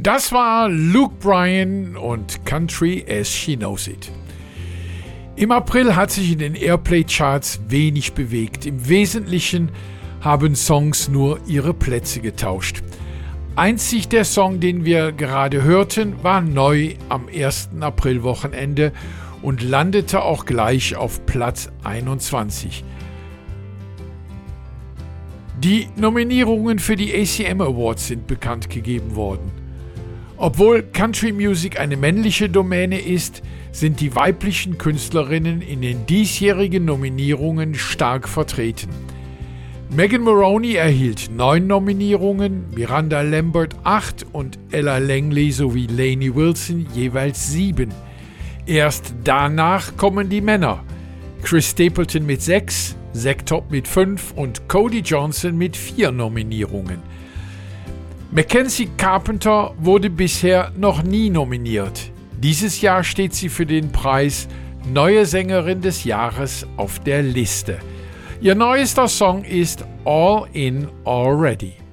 Das war Luke Bryan und Country as She Knows It. Im April hat sich in den Airplay-Charts wenig bewegt. Im Wesentlichen haben Songs nur ihre Plätze getauscht. Einzig der Song, den wir gerade hörten, war neu am 1. Aprilwochenende und landete auch gleich auf Platz 21. Die Nominierungen für die ACM Awards sind bekannt gegeben worden. Obwohl Country Music eine männliche Domäne ist, sind die weiblichen Künstlerinnen in den diesjährigen Nominierungen stark vertreten. Megan Moroney erhielt 9 Nominierungen, Miranda Lambert 8 und Ella Langley sowie Lainey Wilson jeweils 7. Erst danach kommen die Männer. Chris Stapleton mit 6, Zack Top mit 5 und Cody Johnson mit 4 Nominierungen. Mackenzie Carpenter wurde bisher noch nie nominiert. Dieses Jahr steht sie für den Preis Neue Sängerin des Jahres auf der Liste. Ihr neuester Song ist All In Already.